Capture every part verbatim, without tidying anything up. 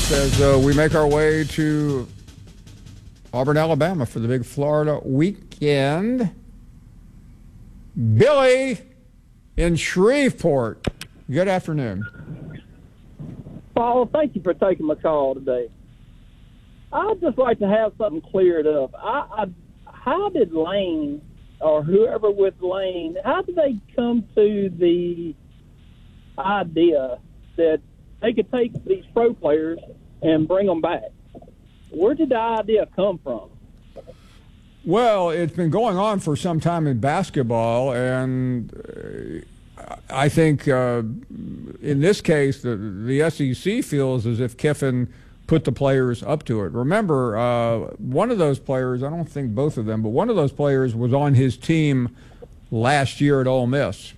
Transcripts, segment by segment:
us as uh, we make our way to Auburn, Alabama for the big Florida weekend. Billy in Shreveport. Good afternoon. Paul, thank you for taking my call today. I'd just like to have something cleared up. I, I, how did Lane or whoever with Lane, how did they come to the idea that they could take these pro players and bring them back? Where did the idea come from? Well, it's been going on for some time in basketball, and uh, I think uh, in this case, the, the S E C feels as if Kiffin put the players up to it. Remember, uh, one of those players, I don't think both of them, but one of those players was on his team last year at Ole Miss.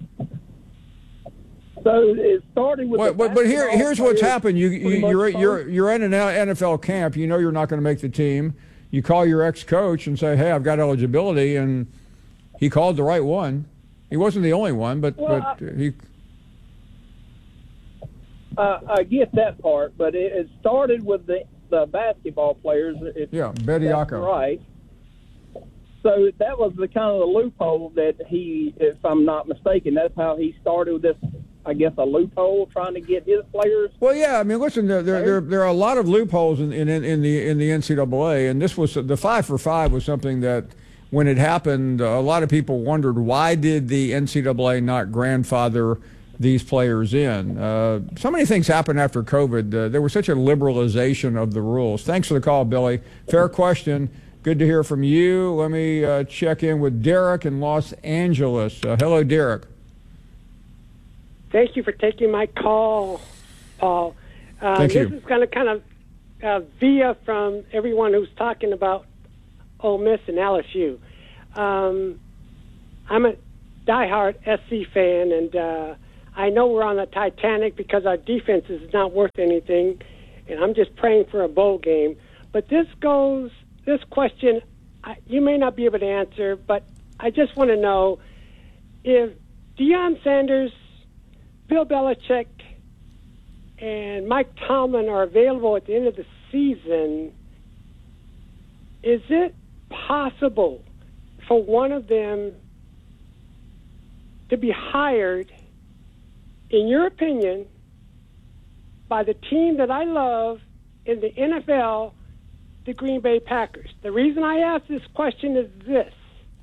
So it started with. But, but, but here, here's what's happened. You, you you're you're you're in an N F L camp. You know you're not going to make the team. You call your ex-coach and say, "Hey, I've got eligibility," and he called the right one. He wasn't the only one, but well, but I, he. Uh, I get that part, but it, it started with the the basketball players. It, yeah, Bediako. Right. So that was the kind of the loophole that he, if I'm not mistaken, that's how he started with this. I guess a loophole trying to get his players. Well, yeah. I mean, listen, there there there, there are a lot of loopholes in, in in the in the N C double A, and this was the five for five was something that when it happened, a lot of people wondered why did the N C double A not grandfather these players in. Uh, so many things happened after COVID. Uh, there was such a liberalization of the rules. Thanks for the call, Billy. Fair question. Good to hear from you. Let me uh, check in with Derek in Los Angeles. Uh, hello, Derek. Thank you for taking my call, Paul. Uh, Thank this you. is going to kind of uh, via from everyone who's talking about Ole Miss and L S U. Um, I'm a diehard S C fan, and uh, I know we're on the Titanic because our defense is not worth anything, and I'm just praying for a bowl game. But this goes, this question, I, you may not be able to answer, but I just want to know if Deion Sanders, Bill Belichick, and Mike Tomlin are available at the end of the season, is it possible for one of them to be hired, in your opinion, by the team that I love in the N F L, the Green Bay Packers? The reason I ask this question is this,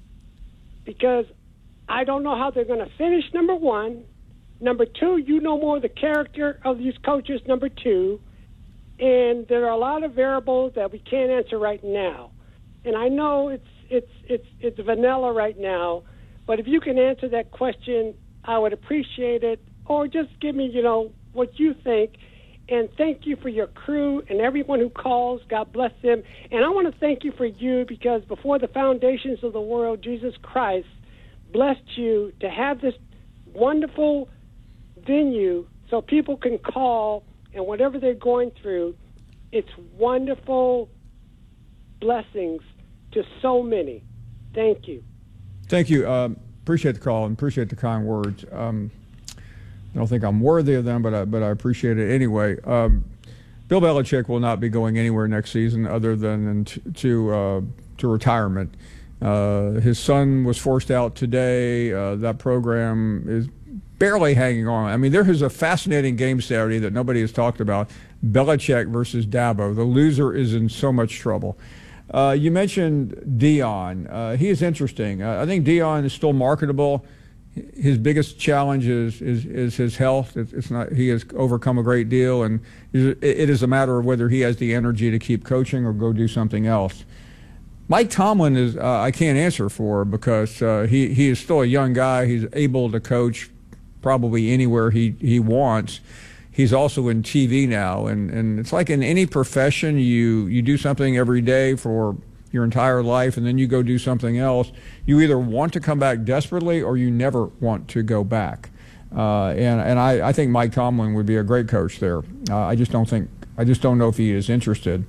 because I don't know how they're going to finish, number one. Number two, you know more of the character of these coaches, number two, and there are a lot of variables that we can't answer right now. And I know it's it's it's it's vanilla right now, but if you can answer that question, I would appreciate it. Or just give me, you know, what you think. And thank you for your crew and everyone who calls. God bless them. And I want to thank you for you, because before the foundations of the world, Jesus Christ blessed you to have this wonderful venue so people can call, and whatever they're going through, it's wonderful blessings to so many. Thank you. Thank you. Um, appreciate the call and appreciate the kind words. Um, I don't think I'm worthy of them, but I, but I appreciate it anyway. Um, Bill Belichick will not be going anywhere next season other than to to, uh, to retirement. Uh, his son was forced out today. Uh, that program is barely hanging on. I mean, there is a fascinating game Saturday that nobody has talked about, Belichick versus Dabo. The loser is in so much trouble. Uh, you mentioned Deion. Uh, he is interesting. Uh, I think Deion is still marketable. His biggest challenge is is, is his health. It's, it's not. He has overcome a great deal, and it is a matter of whether he has the energy to keep coaching or go do something else. Mike Tomlin is uh, I can't answer for, because uh, he, he is still a young guy. He's able to coach probably anywhere he, he wants. He's also in T V now, and, and it's like in any profession, you, you do something every day for your entire life, and then you go do something else. You either want to come back desperately or you never want to go back. Uh, and and I, I think Mike Tomlin would be a great coach there. Uh, I just don't think I just don't know if he is interested.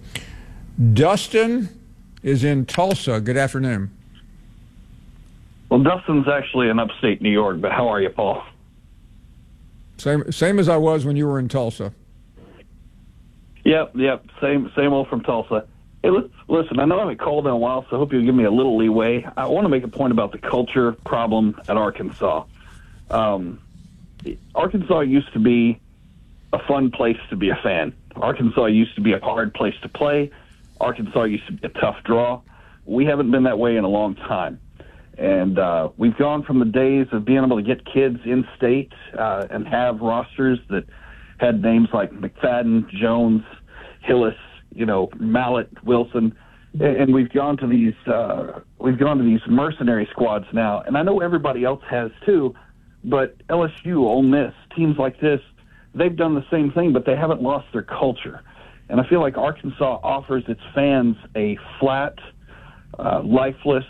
Dustin is in Tulsa. Good afternoon. Well, Dustin's actually in upstate New York, but how are you, Paul? Same same as I was when you were in Tulsa. Yep, yep. Same, same old from Tulsa. Hey, li- listen, I know I haven't called in a while, so I hope you'll give me a little leeway. I want to make a point about the culture problem at Arkansas. Um, Arkansas used to be a fun place to be a fan. Arkansas used to be a hard place to play. Arkansas used to be a tough draw. We haven't been that way in a long time. And uh, we've gone from the days of being able to get kids in state uh, and have rosters that had names like McFadden, Jones, Hillis, you know, Mallett, Wilson, and, and we've gone to these uh, we've gone to these mercenary squads now. And I know everybody else has too, but L S U, Ole Miss, teams like this, they've done the same thing, but they haven't lost their culture. And I feel like Arkansas offers its fans a flat, uh, lifeless,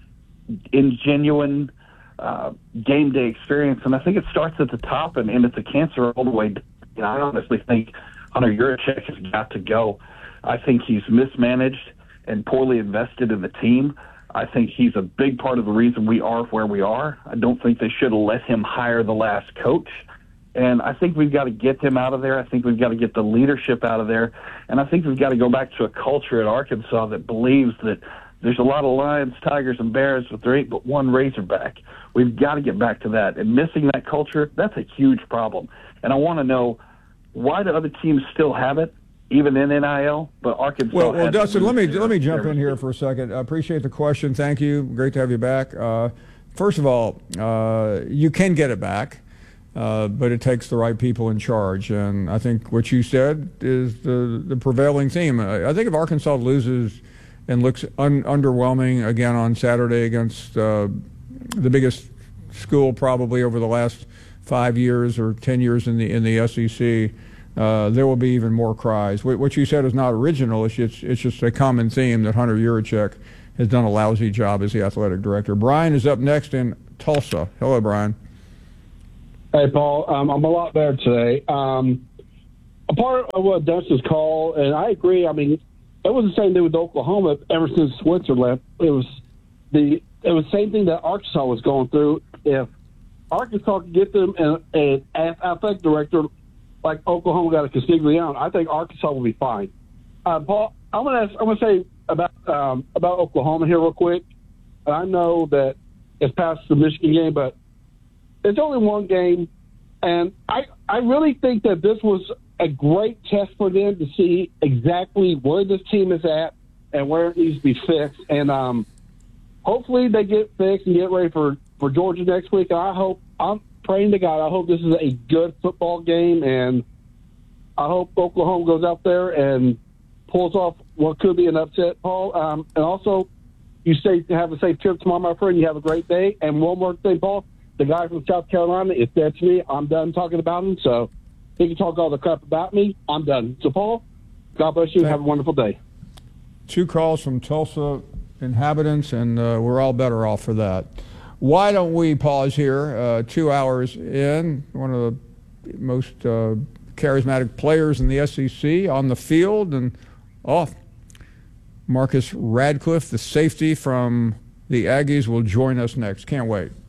ingenuine uh, game day experience, and I think it starts at the top, and, and it's a cancer all the way down. You know, I honestly think Hunter Yurachek has got to go. I think he's mismanaged and poorly invested in the team. I think he's a big part of the reason we are where we are. I don't think they should have let him hire the last coach. And I think we've got to get him out of there. I think we've got to get the leadership out of there. And I think we've got to go back to a culture at Arkansas that believes that there's a lot of lions, tigers, and bears, but there ain't but one Razorback. We've got to get back to that. And missing that culture, that's a huge problem. And I want to know, why do other teams still have it, even in N I L, but Arkansas Well, well has Dustin, let me their- let me jump their- in here for a second. I appreciate the question. Thank you. Great to have you back. Uh, first of all, uh, you can get it back. Uh, but it takes the right people in charge, and I think what you said is the the prevailing theme. I, I think if Arkansas loses and looks un, underwhelming again on Saturday against uh, the biggest school probably over the last five years or ten years in the in the S E C, uh, there will be even more cries. What, what you said is not original. It's just, it's just a common theme that Hunter Yurachek has done a lousy job as the athletic director. Brian is up next in Tulsa. Hello, Brian. Hey, Paul. Um, I'm a lot better today. Um, a part of what Dustin's call, and I agree. I mean, it was the same thing with Oklahoma ever since Switzer left. It was the it was the same thing that Arkansas was going through. If Arkansas could get them an, an athletic director like Oklahoma got a Castiglione, I think Arkansas will be fine. Uh, Paul, I'm gonna ask, I'm gonna say about um, about Oklahoma here real quick. I know that it's past the Michigan game, but it's only one game, and I I really think that this was a great test for them to see exactly where this team is at and where it needs to be fixed. And um, hopefully they get fixed and get ready for, for Georgia next week. And I hope I'm praying to God. I hope this is a good football game, and I hope Oklahoma goes out there and pulls off what could be an upset, Paul. Um, and also, you say have a safe trip tomorrow, my friend. You have a great day. And one more thing, Paul. The guy from South Carolina, if that's me, I'm done talking about him. So he can talk all the crap about me. I'm done. So, Paul, God bless you. Have a wonderful day. Two calls from Tulsa inhabitants, and uh, we're all better off for that. Why don't we pause here? Uh, two hours in, one of the most uh, charismatic players in the S E C on the field and off. Marcus Radcliffe, the safety from the Aggies, will join us next. Can't wait.